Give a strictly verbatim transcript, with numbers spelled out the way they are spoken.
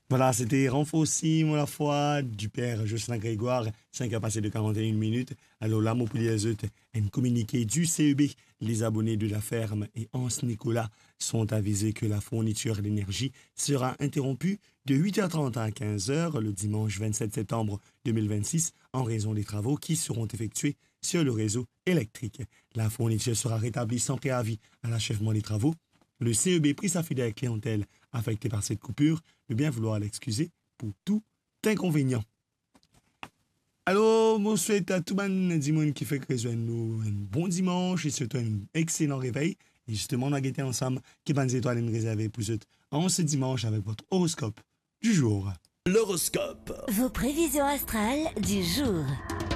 Voilà, c'était renforcement la foi du père Jocelyn Grégoire, cinq heures passées de quarante et une minutes. Alors là, mon pour les autres, un communiqué du C E B. Les abonnés de la ferme et Hans Nicolas sont avisés que la fourniture d'énergie sera interrompue de huit heures trente à quinze heures le dimanche vingt-sept septembre deux mille vingt-six en raison des travaux qui seront effectués sur le réseau électrique. La fourniture sera rétablie sans préavis à l'achèvement des travaux. Le C E B prie sa fidèle clientèle affectée par cette coupure de bien vouloir l'excuser pour tout inconvénient. Alors, je souhaite à tout le monde qui fait que nous un bon dimanche et surtout un excellent réveil. Et justement, on a guetté ensemble qui bonnes étoiles nous réserver pour ce, en ce dimanche avec votre horoscope du jour. L'horoscope. Vos prévisions astrales du jour.